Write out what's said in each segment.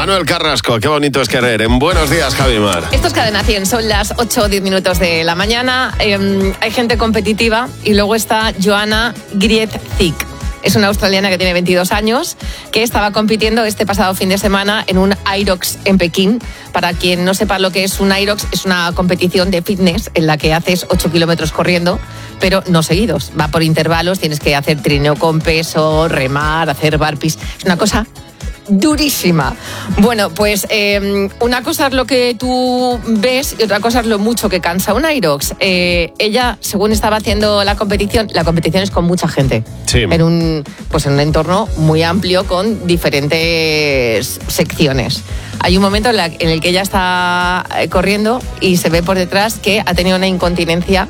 Manuel Carrasco, qué bonito es querer. En Buenos Días, Javi Mar. Esto es Cadena 100, son las 8 o 10 minutos de la mañana. Hay gente competitiva y luego está Joanna Grietzig. Es una australiana que tiene 22 años, que estaba compitiendo este pasado fin de semana en un Irox en Pekín. Para quien no sepa lo que es un Irox, es una competición de fitness en la que haces 8 kilómetros corriendo, pero no seguidos. Va por intervalos, tienes que hacer trineo con peso, remar, hacer burpees. Es una cosa durísima. Bueno, pues una cosa es lo que tú ves y otra cosa es lo mucho que cansa un Irox. Ella, según estaba haciendo la competición es con mucha gente. Sí. En un entorno muy amplio con diferentes secciones. Hay un momento en el que ella está corriendo y se ve por detrás que ha tenido una incontinencia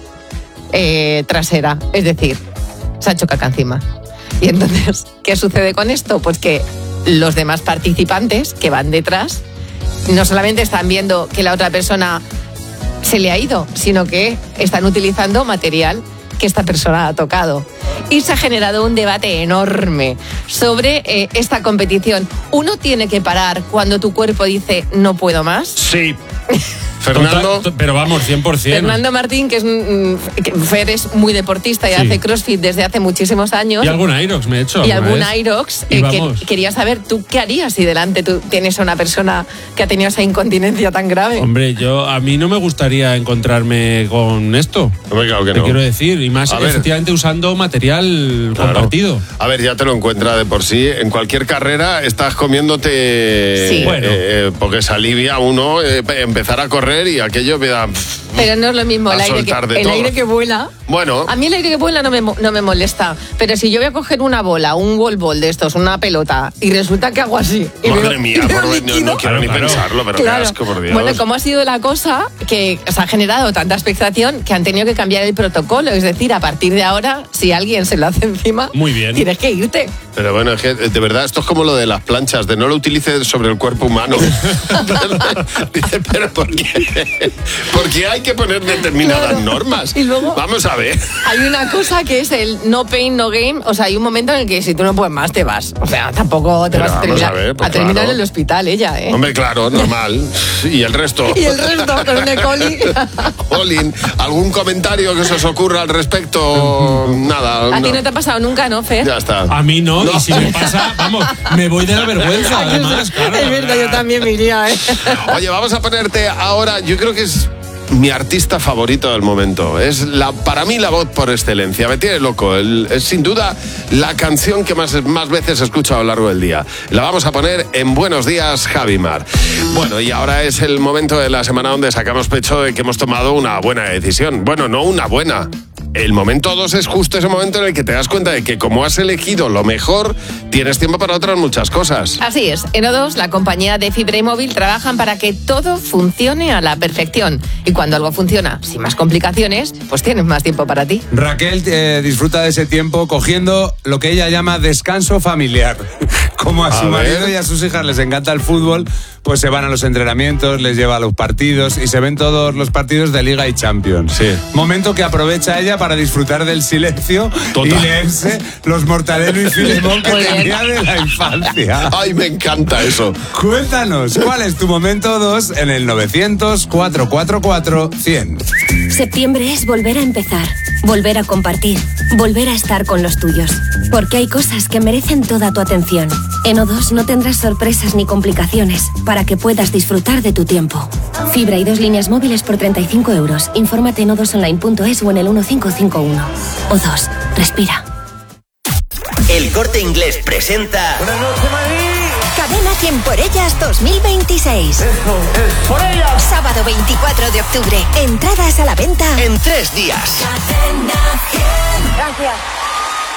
trasera. Es decir, se ha hecho caca encima. Y entonces, ¿qué sucede con esto? Pues que los demás participantes que van detrás no solamente están viendo que la otra persona se le ha ido, sino que están utilizando material que esta persona ha tocado. Y se ha generado un debate enorme sobre esta competición. ¿Uno tiene que parar cuando tu cuerpo dice no puedo más? Sí. Fernando. Pero vamos, 100%. Fernando Martín, que Fer es muy deportista y Sí. hace CrossFit desde hace muchísimos años. Y algún Irox me he hecho. Y algún vez. Irox. Y vamos. Quería saber, ¿tú qué harías si delante tú tienes a una persona que ha tenido esa incontinencia tan grave? Hombre, a mí no me gustaría encontrarme con esto. Hombre, claro que Te no. quiero decir, y más A ver. efectivamente usando material Claro. compartido. A ver, ya te lo encuentra de por sí. En cualquier carrera estás comiéndote... Sí. Bueno. Porque se alivia uno empezar a correr y aquello me da... Pero no es lo mismo a el soltar de todo. aire que vuela. Bueno. A mí el aire que vuela no me molesta. Pero si yo voy a coger una bola, un wall ball de estos, una pelota, y resulta que hago así. Y Madre mía, y veo no líquido. quiero ni Claro. pensarlo, pero Claro. qué asco, por Dios. Bueno, ¿cómo ha sido la cosa? Que se ha generado tanta expectación que han tenido que cambiar el protocolo. Es decir, a partir de ahora, si alguien se lo hace encima, Muy bien. tienes que irte. Pero bueno, es que de verdad esto es como lo de las planchas, de no lo utilices sobre el cuerpo humano. Dice, pero ¿por qué? Porque hay que poner determinadas Claro. normas. Y luego- Vamos a ver. Hay una cosa que es el no pain, no game. O sea, hay un momento en el que si tú no puedes más, te vas. O sea, tampoco te Pero vas a vamos terminar, a ver, pues terminar claro. en el hospital ella, ¿eh? Hombre, claro, normal. Y el resto. Y el resto con un E. coli. Olin, ¿algún comentario que se os ocurra al respecto? Nada. A ti no te ha pasado nunca, ¿no, Fer? Ya está. A mí no, y si me pasa, vamos, me voy de la vergüenza, además, claro. Es verdad, yo también me iría, ¿eh? Oye, vamos a ponerte ahora, yo creo que es mi artista favorito del momento. Es para mí la voz por excelencia. Me tiene loco. Es sin duda la canción que más veces escucho a lo largo del día. La vamos a poner en Buenos Días, Javi Mar. Bueno, y ahora es el momento de la semana donde sacamos pecho de que hemos tomado una buena decisión. Bueno, no una buena. El momento 2 es justo ese momento en el que te das cuenta de que como has elegido lo mejor, tienes tiempo para otras muchas cosas. Así es, en O2, la compañía de fibra y móvil, trabajan para que todo funcione a la perfección. Y cuando algo funciona sin más complicaciones, pues tienes más tiempo para ti. Raquel disfruta de ese tiempo cogiendo lo que ella llama descanso familiar. Como a su marido y a sus hijas les encanta el fútbol, pues se van a los entrenamientos, les lleva a los partidos y se ven todos los partidos de Liga y Champions. Sí. Momento que aprovecha ella para disfrutar del silencio Total. y leerse los Mortadelo y Filemón que Muy bien. tenía de la infancia. Ay, me encanta eso. Cuéntanos, ¿cuál es tu momento 2 en el 900-444-100? Septiembre es volver a empezar, volver a compartir, volver a estar con los tuyos. Porque hay cosas que merecen toda tu atención. En O2 no tendrás sorpresas ni complicaciones para que puedas disfrutar de tu tiempo. Fibra y 2 líneas móviles por 35 euros. Infórmate en o2online.es o en el 1551. O2, respira. El Corte Inglés presenta Cadena 100 por ellas 2026. Sábado 24 de octubre. Entradas a la venta en 3 días. Gracias.